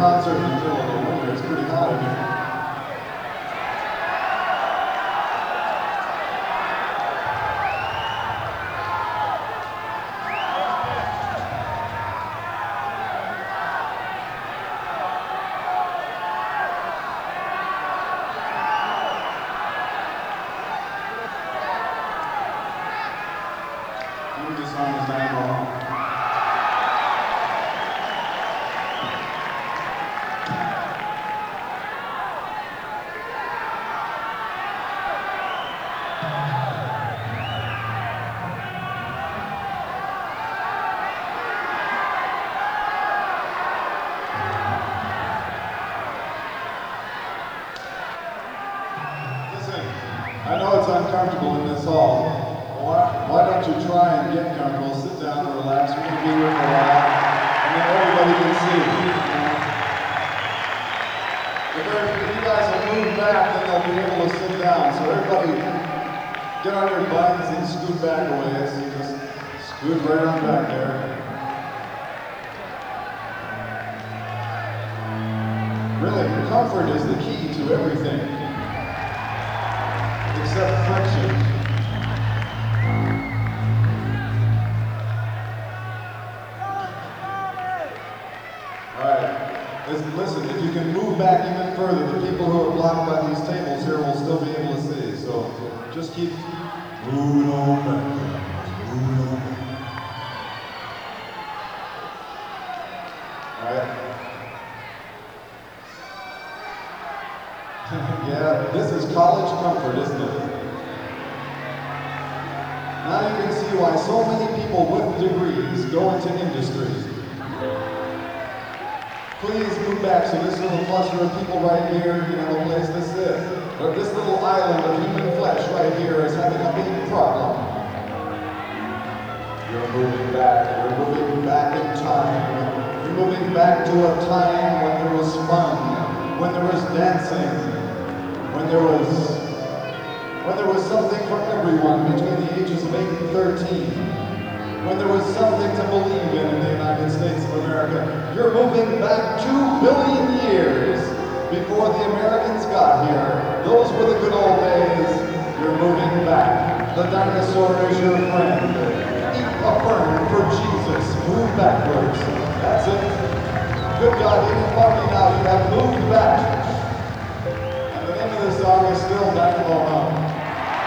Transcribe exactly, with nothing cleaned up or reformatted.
concert in the middle of the winter. It's pretty hot in here. This song is Dynamo. Listen, I know it's uncomfortable in this hall. Why, why don't you try and get comfortable, sit down and relax, we can be here for a while, and then everybody can see. If, if you guys will move back, then they'll be able to sit down. So everybody, get on your buttons and scoot back away, so you just scoot right on back there. Really, comfort is the key to everything, except friction. Listen, if you can move back even further, the people who are blocked by these tables here will still be able to see. So just keep moving on back. Moving on back. All right. Yeah, this is college comfort, isn't it? Now you can see why so many people with degrees go into industry. Please move back so this little cluster of people right here, you know, the place to sit. Or this little island of human flesh right here is having a big problem. You're moving back. You're moving back in time. You're moving back to a time when there was fun, when there was dancing, when there was, when there was something for everyone between the ages of eight and thirteen. When there was something to believe in in the United States of America. You're moving back two billion years before the Americans got here. Those were the good old days. You're moving back. The dinosaur is your friend. Eat a fern for Jesus. Move backwards. That's it. Good God, even funny now, you have moved back. And the name of this song is still Dynamo.